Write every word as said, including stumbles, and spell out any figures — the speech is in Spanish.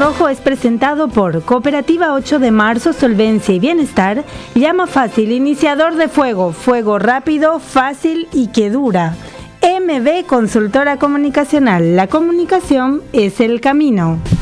Rojo es presentado por Cooperativa ocho de marzo, Solvencia y Bienestar, Llama Fácil, iniciador de fuego, fuego rápido, fácil y que dura. M B Consultora Comunicacional, la comunicación es el camino.